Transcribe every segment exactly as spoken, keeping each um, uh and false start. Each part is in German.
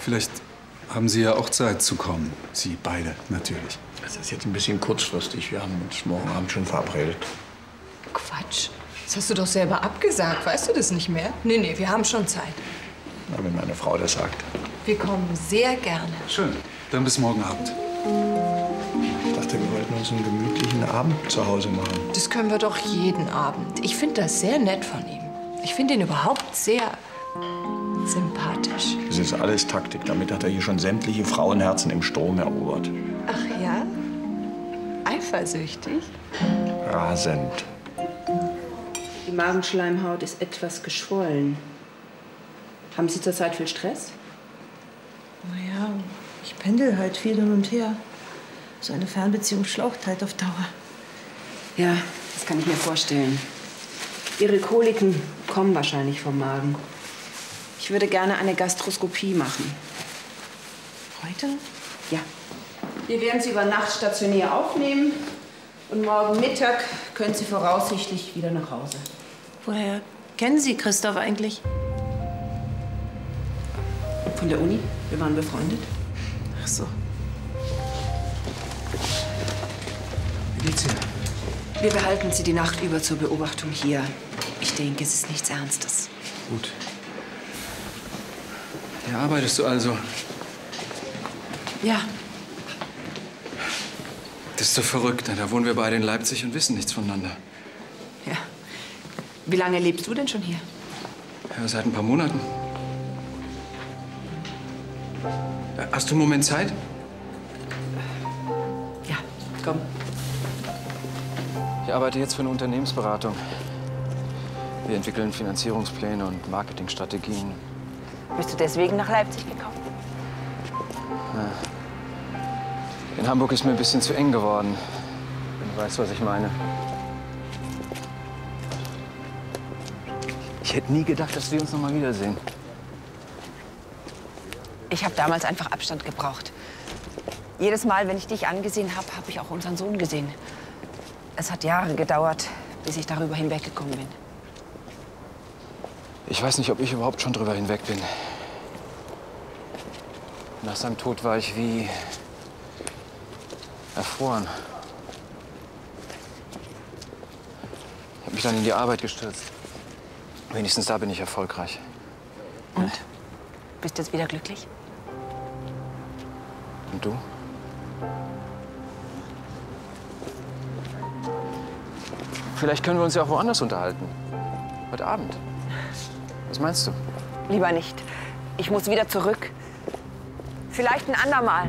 Vielleicht haben Sie ja auch Zeit zu kommen. Sie beide, natürlich. Das ist jetzt ein bisschen kurzfristig. Wir haben uns morgen Abend schon verabredet. Quatsch. Das hast du doch selber abgesagt. Weißt du das nicht mehr? Nee, nee, wir haben schon Zeit. Na, wenn meine Frau das sagt. Wir kommen sehr gerne. Schön. Dann bis morgen Abend. Ich dachte, wir wollten uns einen gemütlichen Abend zu Hause machen. Das können wir doch jeden Abend. Ich finde das sehr nett von ihm. Ich finde ihn überhaupt sehr sympathisch. Das ist alles Taktik. Damit hat er hier schon sämtliche Frauenherzen im Strom erobert. Ach ja? Eifersüchtig? Rasend. Die Magenschleimhaut ist etwas geschwollen. Haben Sie zurzeit viel Stress? Naja, ich pendel halt viel hin und her. So eine Fernbeziehung schlaucht halt auf Dauer. Ja, das kann ich mir vorstellen. Ihre Koliken kommen wahrscheinlich vom Magen. Ich würde gerne eine Gastroskopie machen. Heute? Ja. Wir werden Sie über Nacht stationär aufnehmen. Und morgen Mittag können Sie voraussichtlich wieder nach Hause. Woher kennen Sie Christoph eigentlich? Von der Uni. Wir waren befreundet. Ach so. Wie geht's Ihnen? Wir behalten Sie die Nacht über zur Beobachtung hier. Ich denke, es ist nichts Ernstes. Gut. Hier arbeitest du also? Ja. Das ist doch verrückt. Da wohnen wir beide in Leipzig und wissen nichts voneinander. Ja. Wie lange lebst du denn schon hier? Ja, seit ein paar Monaten. Hast du einen Moment Zeit? Ja, komm. Ich arbeite jetzt für eine Unternehmensberatung. Wir entwickeln Finanzierungspläne und Marketingstrategien. Bist du deswegen nach Leipzig gekommen? Ja. In Hamburg ist mir ein bisschen zu eng geworden. Wenn du weißt, was ich meine. Ich hätte nie gedacht, dass wir uns noch mal wiedersehen. Ich habe damals einfach Abstand gebraucht. Jedes Mal, wenn ich dich angesehen habe, habe ich auch unseren Sohn gesehen. Es hat Jahre gedauert, bis ich darüber hinweggekommen bin. Ich weiß nicht, ob ich überhaupt schon drüber hinweg bin. Nach seinem Tod war ich wie erfroren. Ich habe mich dann in die Arbeit gestürzt. Wenigstens da bin ich erfolgreich. Und? Bist du jetzt wieder glücklich? Und du? Vielleicht können wir uns ja auch woanders unterhalten. Heute Abend. Was meinst du? Lieber nicht. Ich muss wieder zurück. Vielleicht ein andermal.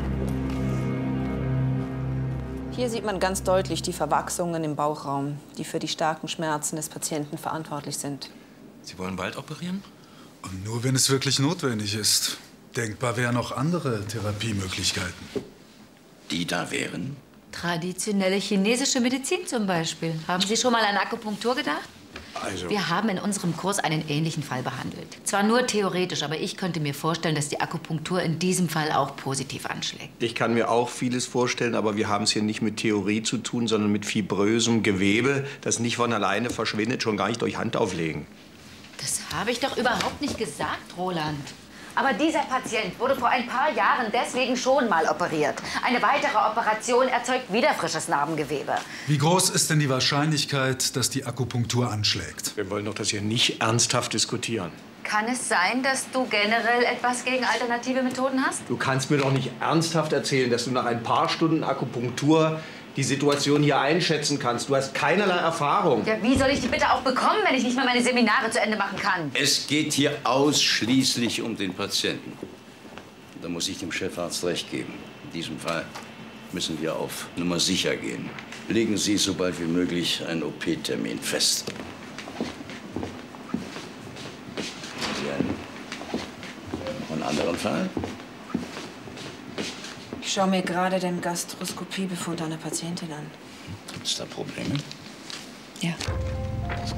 Hier sieht man ganz deutlich die Verwachsungen im Bauchraum, die für die starken Schmerzen des Patienten verantwortlich sind. Sie wollen bald operieren? Und nur wenn es wirklich notwendig ist. Denkbar wären auch andere Therapiemöglichkeiten. Die da wären? Traditionelle chinesische Medizin zum Beispiel. Haben Sie schon mal an Akupunktur gedacht? Also... Wir haben in unserem Kurs einen ähnlichen Fall behandelt. Zwar nur theoretisch, aber ich könnte mir vorstellen, dass die Akupunktur in diesem Fall auch positiv anschlägt. Ich kann mir auch vieles vorstellen, aber wir haben es hier nicht mit Theorie zu tun, sondern mit fibrösem Gewebe, das nicht von alleine verschwindet, schon gar nicht durch Handauflegen. Das habe ich doch überhaupt nicht gesagt, Roland. Aber dieser Patient wurde vor ein paar Jahren deswegen schon mal operiert. Eine weitere Operation erzeugt wieder frisches Narbengewebe. Wie groß ist denn die Wahrscheinlichkeit, dass die Akupunktur anschlägt? Wir wollen doch das hier nicht ernsthaft diskutieren. Kann es sein, dass du generell etwas gegen alternative Methoden hast? Du kannst mir doch nicht ernsthaft erzählen, dass du nach ein paar Stunden Akupunktur die Situation hier einschätzen kannst. Du hast keinerlei Erfahrung. Ja, wie soll ich die bitte auch bekommen, wenn ich nicht mal meine Seminare zu Ende machen kann? Es geht hier ausschließlich um den Patienten. Da muss ich dem Chefarzt recht geben. In diesem Fall müssen wir auf Nummer sicher gehen. Legen Sie so bald wie möglich einen O P-Termin fest. Haben Sie einen, noch einen anderen Fall? Ich schaue mir gerade den Gastroskopiebefund einer Patientin an. Gibt es da Probleme? Ja.